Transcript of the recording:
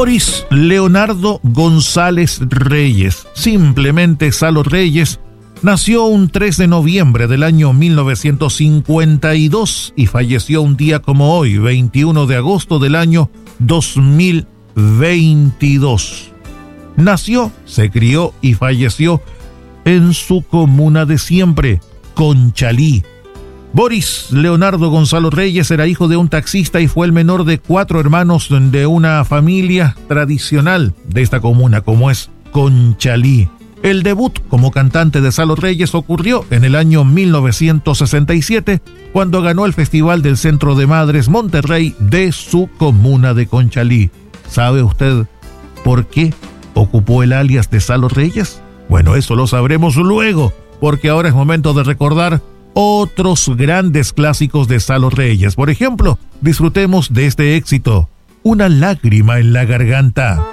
Boris Leonardo González Reyes, simplemente Salo Reyes, nació un 3 de noviembre del año 1952 y falleció un día como hoy, 21 de agosto del año 2022. Nació, se crió y falleció en su comuna de siempre, Conchalí. Boris Leonardo Gonzalo Reyes era hijo de un taxista y fue el menor de 4 hermanos de una familia tradicional de esta comuna, como es Conchalí. El debut como cantante de Salo Reyes ocurrió en el año 1967, cuando ganó el Festival del Centro de Madres Monterrey de su comuna de Conchalí. ¿Sabe usted por qué ocupó el alias de Salo Reyes? Bueno, eso lo sabremos luego, porque ahora es momento de recordar otros grandes clásicos de Salo Reyes. Por ejemplo, disfrutemos de este éxito, Una lágrima en la garganta.